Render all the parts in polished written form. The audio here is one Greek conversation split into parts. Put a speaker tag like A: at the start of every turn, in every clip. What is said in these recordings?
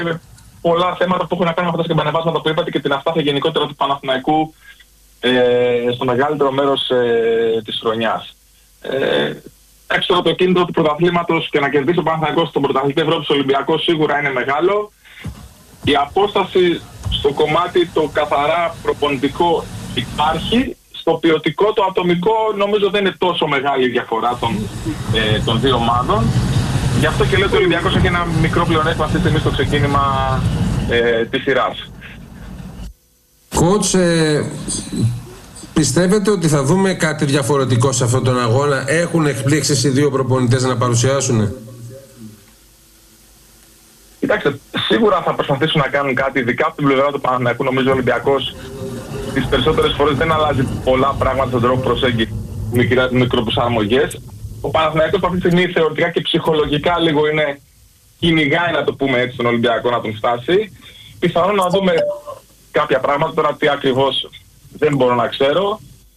A: πολλά θέματα που έχουν να κάνουν με αυτά τα σκαμπανεβάσματα που είπατε και την αστάθεια γενικότερα του Παναθηναϊκού στο μεγαλύτερο μέρος της χρονιάς. Έξω το κίνητρο του πρωταθλήματος και να κερδίσει ο Παναθηναϊκός στον πρωταθλητή Ευρώπης Ολυμπιακός σίγουρα είναι μεγάλο. Η απόσταση στο κομμάτι το καθαρά προπονητικό υπάρχει. Στο ποιοτικό, το ατομικό, νομίζω δεν είναι τόσο μεγάλη η διαφορά των δύο ομάδων. Γι' αυτό και λέω ότι ο Ολυμπιακός έχει ένα μικρό πλεονέκτημα αυτή τη στιγμή στο ξεκίνημα της σειράς.
B: Coach, πιστεύετε ότι θα δούμε κάτι διαφορετικό σε αυτόν τον αγώνα? Έχουν εκπλήξεις οι δύο προπονητές να παρουσιάσουν?
A: Κοιτάξτε, σίγουρα θα προσπαθήσουν να κάνουν κάτι, ειδικά από την πλευρά του Παναθηναϊκού. Νομίζω ο Ολυμπιακός τις περισσότερες φορές δεν αλλάζει πολλά πράγματα στον τρόπο προσέγγισης, μικροπροσαρμογές. Ο Παναθηναϊκός αυτή τη στιγμή θεωρητικά και ψυχολογικά λίγο κυνηγάει, να το πούμε έτσι, τον Ολυμπιακό να τον φτάσει. Πιθανόν να δούμε κάποια πράγματα, τώρα τι ακριβώς δεν μπορώ να ξέρω.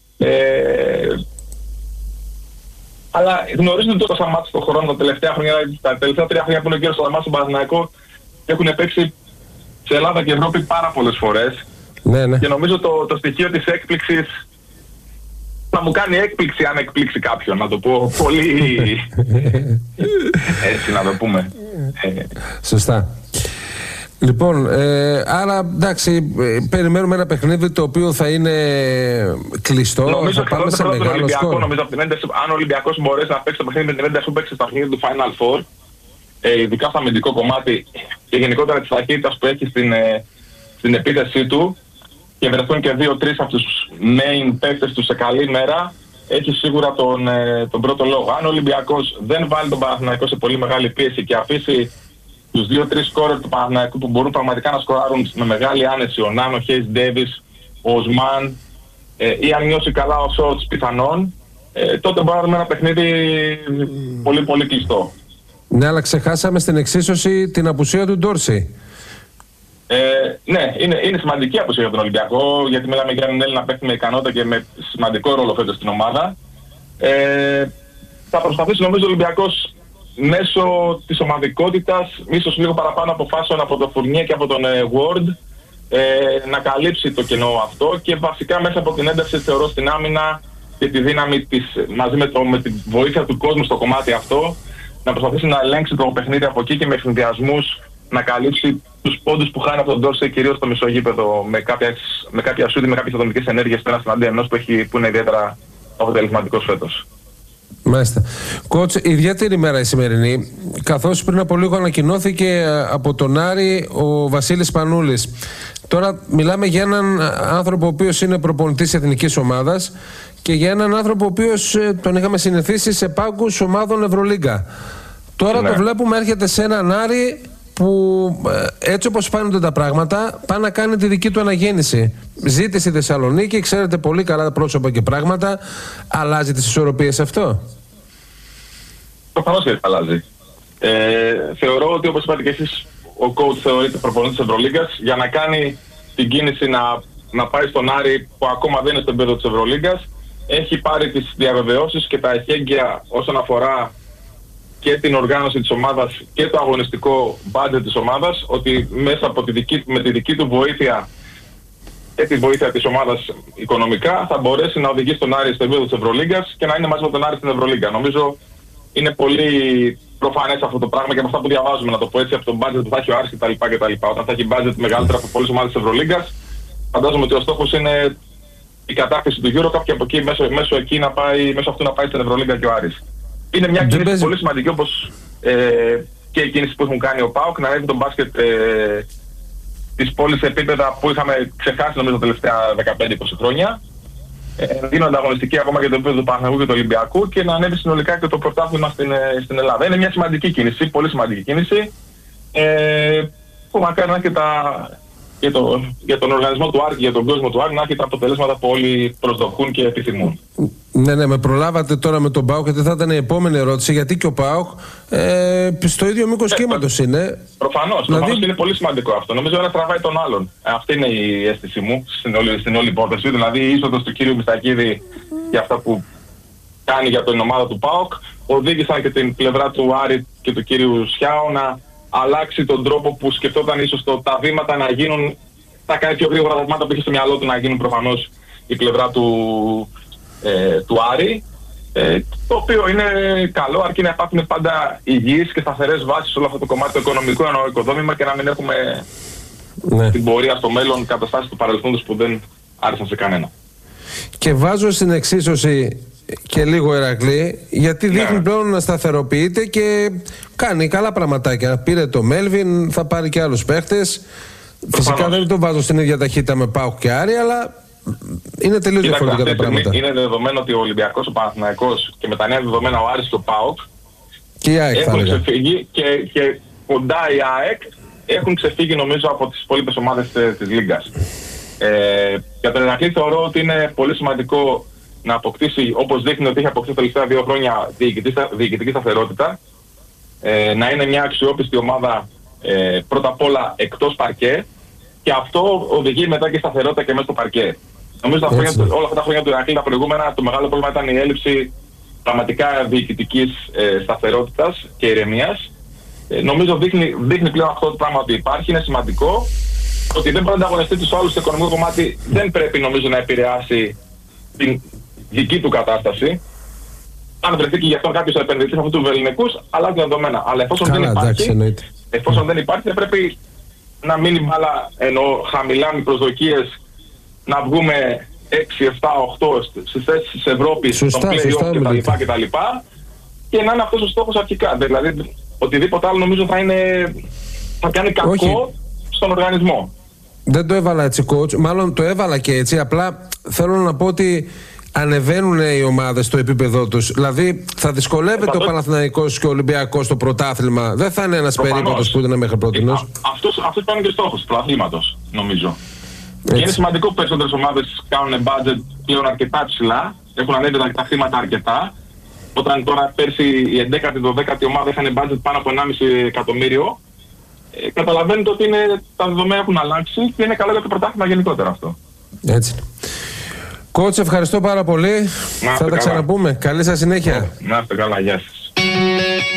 A: Αλλά γνωρίζετε το Σαμάτι στον χρόνο τα τελευταία 3 χρόνια που είναι γύρω στο Σαμάτι στον Παναθηναϊκό και έχουν παίξει σε Ελλάδα και Ευρώπη πάρα πολλές φορές.
B: Ναι.
A: Και νομίζω το στοιχείο της έκπληξης θα μου κάνει έκπληξη αν εκπλήξει κάποιον, να το πω πολύ έτσι να το πούμε.
B: Σωστά. Λοιπόν, άρα εντάξει, περιμένουμε ένα παιχνίδι το οποίο θα είναι κλειστό.
A: Νομίζω
B: θα πάμε σε μεγάλο σκορ.
A: Νομίζω από την ένταση, αν ο Ολυμπιακός μπορέσει να παίξει το παιχνίδι με την ένταση που παίξει στο παιχνίδι του Final Four, ειδικά στο αμυντικό κομμάτι και γενικότερα της ταχύτητας που έχει στην επίθεσή του, και βρεθούν και 2-3 από τους main παίκτες του σε καλή μέρα, έχει σίγουρα τον πρώτο λόγο. Αν ο Ολυμπιακός δεν βάλει τον Παναθηναϊκό σε πολύ μεγάλη πίεση και αφήσει τους 2-3 σκόρερ του Παναθηναϊκού που μπορούν πραγματικά να σκοράρουν με μεγάλη άνεση, ο Νάνο, ο Χέις Ντέβις, ο Οσμάν, ή αν νιώσει καλά ο Σόρτς πιθανόν, τότε μπορούμε να δούμε ένα παιχνίδι πολύ πολύ κλειστό.
B: Ναι, αλλά ξεχάσαμε στην εξίσωση την απουσία του Ντόρση.
A: Ναι, είναι σημαντική απουσία για τον Ολυμπιακό, γιατί μιλάμε για έναν Έλληνα παίκτη με ικανότητα και με σημαντικό ρόλο φέτος στην ομάδα. Θα προσπαθήσει νομίζω ο Ολυμπιακός μέσω της ομαδικότητας, ίσως λίγο παραπάνω αποφάσεων από τον Φουρνιέ και από τον Ward, να καλύψει το κενό αυτό, και βασικά μέσα από την ένταση θεωρώ στην άμυνα και τη δύναμη της, μαζί με τη βοήθεια του κόσμου στο κομμάτι αυτό, να προσπαθήσει να ελέγξει το παιχνίδι από εκεί και με συνδυασμούς να καλύψει τους πόντους που χάνει από τον Ντόρσεϊ, κυρίως στο μισογείπεδο, με κάποια σούτ, με κάποιες ατομικές ενέργειες πέραν εναντίον ενός που είναι ιδιαίτερα αποτελεσματικός φέτος.
B: Μάλιστα. Κότς, ιδιαίτερη μέρα η σημερινή, καθώς πριν από λίγο ανακοινώθηκε από τον Άρη ο Βασίλης Πανούλης. Τώρα μιλάμε για έναν άνθρωπο ο οποίος είναι προπονητής εθνικής ομάδας και για έναν άνθρωπο ο οποίος τον είχαμε συνηθίσει σε πάγκους ομάδων Ευρωλίγκα. Τώρα το βλέπουμε έρχεται σε έναν Άρη που έτσι όπως φαίνονται τα πράγματα πάει να κάνει τη δική του αναγέννηση. Ζήτη στη Θεσσαλονίκη, ξέρετε πολύ καλά πρόσωπα και πράγματα. Αλλάζει τις ισορροπίες αυτό?
A: Προφανώς και αλλάζει. Θεωρώ ότι, όπως είπατε και εσείς, ο coach θεωρείται προπονητής της Ευρωλίγκας. Για να κάνει την κίνηση να πάει στον Άρη που ακόμα δεν είναι στο επίπεδο της Ευρωλίγκας, έχει πάρει τις διαβεβαιώσεις και τα εχέγγυα όσον αφορά και την οργάνωση της ομάδας και το αγωνιστικό budget της ομάδας, ότι μέσα από με τη δική του βοήθεια και τη βοήθεια της ομάδας οικονομικά θα μπορέσει να οδηγήσει τον Άρη στο επίπεδο της Ευρωλίγκας και να είναι μαζί με τον Άρη στην Ευρωλίγκα. Νομίζω είναι πολύ προφανές αυτό το πράγμα και από αυτά που διαβάζουμε, να το πω έτσι, από το budget που θα έχει ο Άρης κτλ. Όταν θα έχει budget μεγαλύτερο από πολλές ομάδες της Ευρωλίγκας, φαντάζομαι ότι ο στόχος είναι η κατάκτηση του Eurocup και από εκεί μέσω αυτού να πάει στην Ευρωλίγκα και ο Άρης. Είναι μια κίνηση πολύ σημαντική, όπως και οι κίνησεις που έχουν κάνει ο ΠΑΟΚ, να ανέβει τον μπάσκετ της πόλης σε επίπεδα που είχαμε ξεχάσει νομίζω τα τελευταία 15-20 χρόνια. Γίνονται αγωνιστικοί ακόμα και το επίπεδο του Παναθηναϊκού και του Ολυμπιακού και να ανέβει συνολικά και το πρωτάθλημα στην Ελλάδα. Είναι μια σημαντική κίνηση, πολύ σημαντική κίνηση, που μακάρι να έχει για τον οργανισμό του Άρη και για τον κόσμο του Άρη να έχει τα αποτελέσματα που όλοι προσδοκούν και επιθυμούν.
B: Ναι, με προλάβατε τώρα με τον ΠΑΟΚ, γιατί θα ήταν η επόμενη ερώτηση, γιατί και ο ΠΑΟΚ στο ίδιο μήκος κύματος είναι.
A: Προφανώς είναι πολύ σημαντικό αυτό. Νομίζω ένα τραβάει τον άλλον. Αυτή είναι η αίσθηση μου στην όλη υπόθεση. Δηλαδή η είσοδος του κύριου Μιστακίδη για αυτά που κάνει για την ομάδα του ΠΑΟΚ οδήγησαν και την πλευρά του Άρη και του κύριου Σιάου να αλλάξει τον τρόπο που σκεφτόταν ίσως τα βήματα να γίνουν, θα κάνει πιο γρήγορα τα βήματα που είχε στο μυαλό του να γίνουν προφανώς η πλευρά του Άρη. Το οποίο είναι καλό, αρκεί να υπάρχουν πάντα υγιείς και σταθερές βάσεις σε όλο αυτό το κομμάτι το οικονομικό οικοδόμημα και να μην έχουμε την πορεία στο μέλλον καταστάσεις του παρελθόντος που δεν άρεσαν σε κανένα.
B: Και βάζω στην εξίσωση και λίγο Ηρακλή, γιατί δείχνει πλέον να σταθεροποιείται και κάνει καλά πραγματάκια. Πήρε το Μέλβιν, θα πάρει και άλλους παίχτες. Φυσικά δεν το βάζω στην ίδια ταχύτητα με ΠΑΟΚ και Άρη, αλλά είναι τελείως διαφορετικά τα πράγματα.
A: Είναι δεδομένο ότι ο Ολυμπιακός, ο Παναθηναϊκός και με τα νέα δεδομένα ο Άρης και ο ΠΑΟΚ έχουν ξεφύγει και κοντά η ΑΕΚ έχουν ξεφύγει νομίζω από τις υπόλοιπες ομάδες της Λίγκας. Για τον Ηρακλή θεωρώ ότι είναι πολύ σημαντικό να αποκτήσει, όπως δείχνει ότι έχει αποκτήσει τα τελευταία 2 χρόνια, διοικητική σταθερότητα, να είναι μια αξιόπιστη ομάδα πρώτα απ' όλα εκτός παρκέ, και αυτό οδηγεί μετά και σταθερότητα και μέσα στο παρκέ. Νομίζω όλα αυτά τα χρόνια του Ηρακλή, τα προηγούμενα, το μεγάλο πρόβλημα ήταν η έλλειψη πραγματικά διοικητικής σταθερότητας και ηρεμίας. Νομίζω δείχνει πλέον αυτό το πράγμα ότι υπάρχει, είναι σημαντικό. Ότι δεν μπορεί να ανταγωνιστεί τους άλλους στο οικονομικό κομμάτι δεν πρέπει νομίζω να επηρεάσει την δική του κατάσταση. Αν βρεθεί και γι' αυτό κάποιος επενδυτής αυτού του βελληνικούς, αλλάζει δεδομένα. Αλλά εφόσον δεν υπάρχει, δεν πρέπει να μείνει μπάλα, ενώ χαμηλά με προσδοκίες, να βγούμε 6, 7, 8 στις θέσεις της Ευρώπης, στον play-off κτλ. Και να είναι αυτός ο στόχος αρχικά. Δηλαδή, οτιδήποτε άλλο νομίζω θα κάνει κακό στον οργανισμό.
B: Δεν το έβαλα έτσι, coach. Μάλλον το έβαλα και έτσι. Απλά θέλω να πω ότι ανεβαίνουν οι ομάδες στο επίπεδό τους. Δηλαδή θα δυσκολεύεται ο Παναθηναϊκός και ο Ολυμπιακός στο πρωτάθλημα. Δεν θα είναι ένας περίπατος που ήταν μέχρι πρότινος.
A: Αυτό ήταν και στόχος του πρωταθλήματος, νομίζω. Και είναι σημαντικό που περισσότερες ομάδες κάνουν budget πλέον αρκετά ψηλά. Έχουν ανέβει τα χρήματα αρκετά. Όταν τώρα πέρσι η 11η, 12η ομάδα είχαν budget πάνω από 1,5 εκατομμύριο. Καταλαβαίνετε ότι τα δεδομένα έχουν αλλάξει και είναι καλό για το πρωτάθλημα γενικότερα αυτό.
B: Έτσι. Κότσε, ευχαριστώ πάρα πολύ. Θα τα ξαναπούμε. Καλή σας συνέχεια.
A: Να είστε καλά, γεια σας.